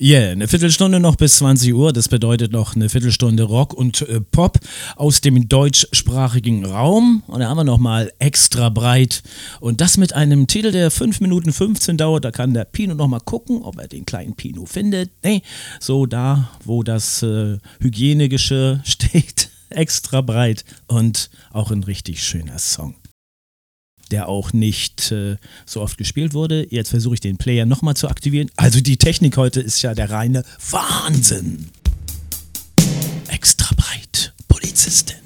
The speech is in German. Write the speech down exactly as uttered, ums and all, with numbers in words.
Yeah, eine Viertelstunde noch bis zwanzig Uhr, das bedeutet noch eine Viertelstunde Rock und äh, Pop aus dem deutschsprachigen Raum. Und da haben wir nochmal extra breit und das mit einem Titel, der fünf Minuten fünfzehn dauert. Da kann der Pino nochmal gucken, ob er den kleinen Pino findet. Nee, so da, wo das äh, Hygienegeschirr steht, extra breit und auch ein richtig schöner Song, der auch nicht äh, so oft gespielt wurde. Jetzt versuche ich den Player nochmal zu aktivieren. Also die Technik heute ist ja der reine Wahnsinn. Extra breit, Polizistin.